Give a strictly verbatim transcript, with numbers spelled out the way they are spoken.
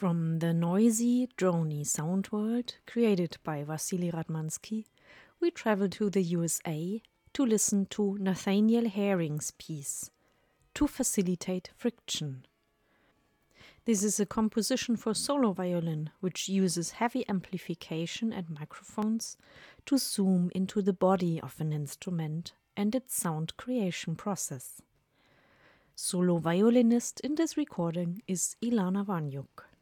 From the noisy, drony sound world created by Wassily Radmansky, we travel to the U S A to listen to Nathaniel Herring's piece, To Facilitate Friction. This is a composition for solo violin which uses heavy amplification and microphones to zoom into the body of an instrument and its sound creation process. Solo violinist in this recording is Ilana Vanyuk.